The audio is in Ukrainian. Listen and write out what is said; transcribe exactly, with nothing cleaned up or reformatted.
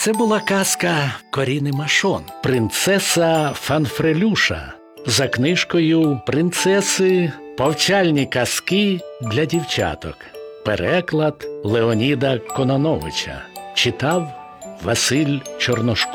Це була казка Коріни Машон «Принцеса Фанфрелюша» за книжкою «Принцеси. Повчальні казки для дівчаток». Переклад Леоніда Кононовича. Читав Василь Чорношкур.